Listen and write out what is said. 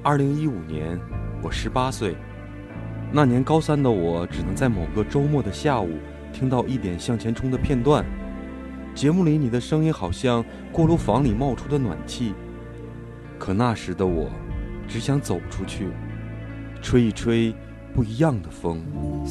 2015年，我18岁。那年高3的我，只能在某个周末的下午听到一点向前冲的片段。节目里你的声音好像锅炉房里冒出的暖气，可那时的我，只想走出去，吹一吹不一样的风。